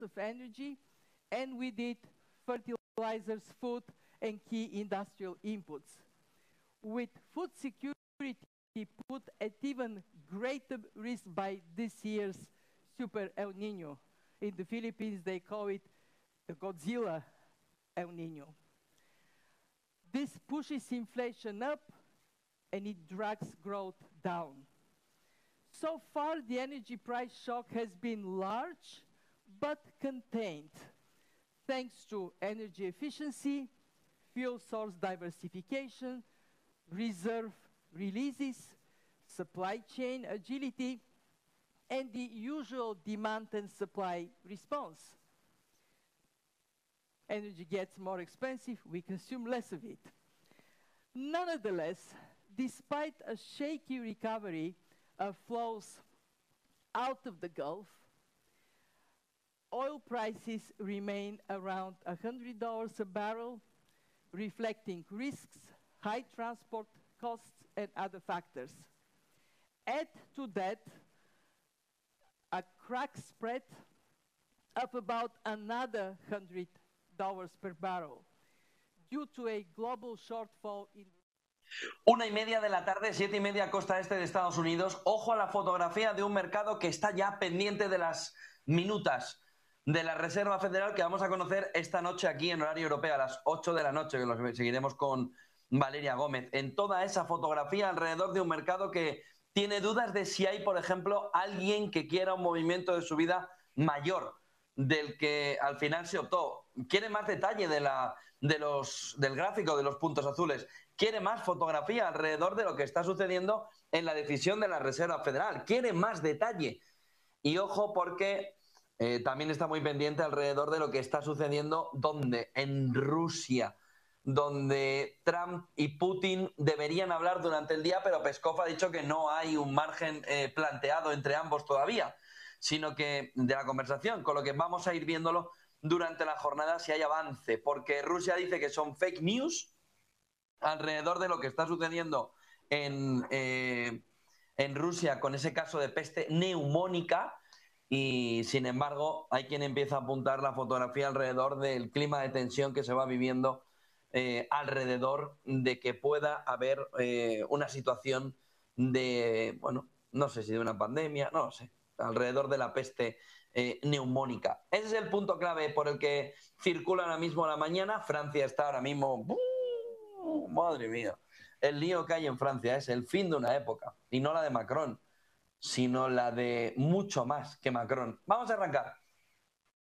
of energy, and with it, fertilizers, food, and key industrial inputs. With food security put at even greater risk by this year's Super El Nino. In the Philippines, they call it the Godzilla El Nino. This pushes inflation up and it drags growth down. So far, the energy price shock has been large but contained, thanks to energy efficiency, fuel source diversification, reserve releases, supply chain agility, and the usual demand and supply response. Energy gets more expensive, we consume less of it. Nonetheless, despite a shaky recovery of flows out of the Gulf, oil prices remain around $100 a barrel, reflecting risks, high transport costs, and other factors. Add to that a crack spread of about another $100 per barrel due to a global shortfall in 1:30 de la tarde, 7:30 costa este de Estados Unidos. Ojo a la fotografía de un mercado que está ya pendiente de las minutas de la Reserva Federal que vamos a conocer esta noche aquí en horario europeo a las 8 de la noche, que lo seguiremos con Valeria Gómez. En toda esa fotografía alrededor de un mercado que tiene dudas de si hay, por ejemplo, alguien que quiera un movimiento de subida mayor del que al final se optó. Quiere más detalle del gráfico de los puntos azules. Quiere más fotografía alrededor de lo que está sucediendo en la decisión de la Reserva Federal. Quiere más detalle. Y ojo porque también está muy pendiente alrededor de lo que está sucediendo ¿dónde? En Rusia, donde Trump y Putin deberían hablar durante el día, pero Peskov ha dicho que no hay un margen planteado entre ambos todavía, sino que de la conversación, con lo que vamos a ir viéndolo durante la jornada si hay avance, porque Rusia dice que son fake news alrededor de lo que está sucediendo en Rusia con ese caso de peste neumónica y, sin embargo, hay quien empieza a apuntar la fotografía alrededor del clima de tensión que se va viviendo alrededor de que pueda haber una situación de, bueno, no sé si de una pandemia, no lo sé, alrededor de la peste neumónica. Ese es el punto clave por el que circula ahora mismo la mañana. Francia está ahora mismo... madre mía, el lío que hay en Francia es el fin de una época, y no la de Macron, sino la de mucho más que Macron. Vamos a arrancar.